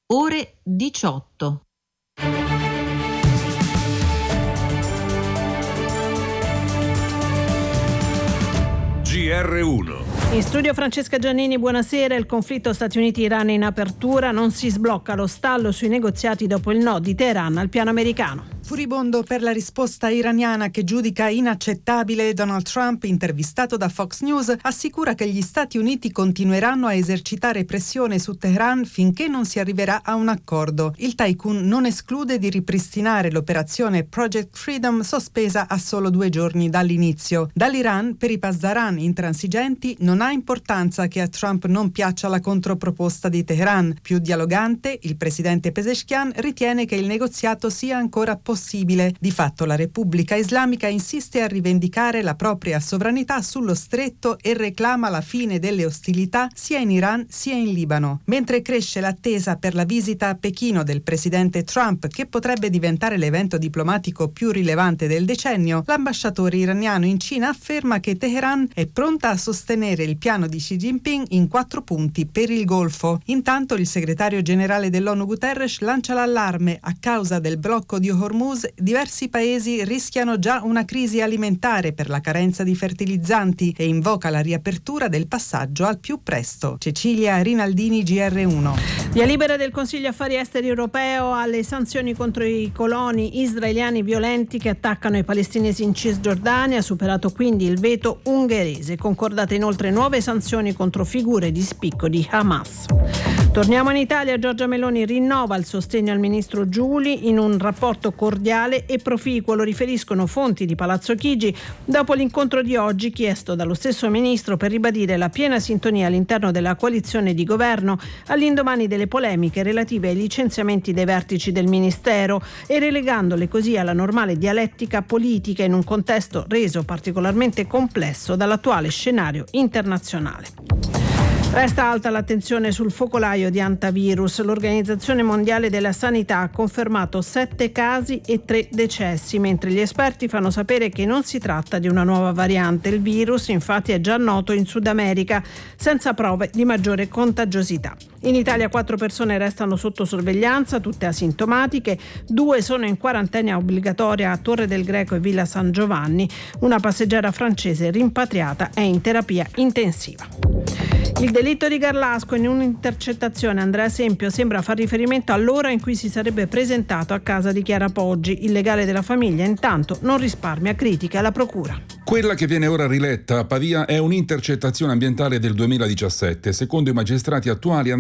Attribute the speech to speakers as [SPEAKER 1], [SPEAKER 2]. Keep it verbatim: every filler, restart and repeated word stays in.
[SPEAKER 1] ore diciotto.
[SPEAKER 2] G R uno.
[SPEAKER 3] In studio Francesca Giannini, buonasera. Il conflitto Stati Uniti-Iran è in apertura, non si sblocca lo stallo sui negoziati dopo il no di Teheran al piano americano.
[SPEAKER 4] Furibondo per la risposta iraniana che giudica inaccettabile, Donald Trump, intervistato da Fox News, assicura che gli Stati Uniti continueranno a esercitare pressione su Teheran finché non si arriverà a un accordo. Il tycoon non esclude di ripristinare l'operazione Project Freedom, sospesa a solo due giorni dall'inizio. Dall'Iran, per i Pasdaran intransigenti, non ha importanza che a Trump non piaccia la controproposta di Teheran. Più dialogante, il presidente Pezeshkian ritiene che il negoziato sia ancora possibile. Di fatto la Repubblica Islamica insiste a rivendicare la propria sovranità sullo stretto e reclama la fine delle ostilità sia in Iran sia in Libano. Mentre cresce l'attesa per la visita a Pechino del presidente Trump, che potrebbe diventare l'evento diplomatico più rilevante del decennio, l'ambasciatore iraniano in Cina afferma che Teheran è pronta a sostenere il piano di Xi Jinping in quattro punti per il Golfo. Intanto il segretario generale dell'ONU Guterres lancia l'allarme: a causa del blocco di Hormuz diversi paesi rischiano già una crisi alimentare per la carenza di fertilizzanti e invoca la riapertura del passaggio al più presto. Cecilia Rinaldini, G R uno.
[SPEAKER 3] Via libera del Consiglio Affari Esteri europeo alle sanzioni contro i coloni israeliani violenti che attaccano i palestinesi in Cisgiordania, ha superato quindi il veto ungherese. Concordate inoltre nuove sanzioni contro figure di spicco di Hamas. Torniamo in Italia. Giorgia Meloni rinnova il sostegno al ministro Giuli in un rapporto cordiale e proficuo, lo riferiscono fonti di Palazzo Chigi dopo l'incontro di oggi chiesto dallo stesso ministro per ribadire la piena sintonia all'interno della coalizione di governo all'indomani delle polemiche relative ai licenziamenti dei vertici del ministero e relegandole così alla normale dialettica politica in un contesto reso particolarmente complesso dall'attuale scenario internazionale. Resta alta l'attenzione sul focolaio di hantavirus. L'Organizzazione Mondiale della Sanità ha confermato sette casi e tre decessi, mentre gli esperti fanno sapere che non si tratta di una nuova variante. Il virus, infatti, è già noto in Sud America, senza prove di maggiore contagiosità. In Italia quattro persone restano sotto sorveglianza, tutte asintomatiche. Due sono in quarantena obbligatoria a Torre del Greco e Villa San Giovanni. Una passeggera francese rimpatriata è in terapia intensiva. Il delitto di Garlasco: in un'intercettazione Andrea Sempio sembra far riferimento all'ora in cui si sarebbe presentato a casa di Chiara Poggi. Il legale della famiglia intanto non risparmia critiche alla procura.
[SPEAKER 5] Quella che viene ora riletta a Pavia è un'intercettazione ambientale del duemiladiciassette. Secondo i magistrati attuali